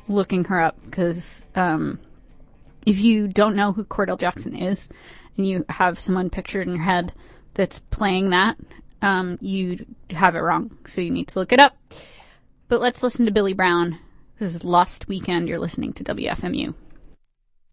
looking her up, because if you don't know who Cordell Jackson is, and you have someone pictured in your head that's playing that, you have it wrong. So you need to look it up. But let's listen to Billy Brown. This is Lost Weekend. You're listening to WFMU.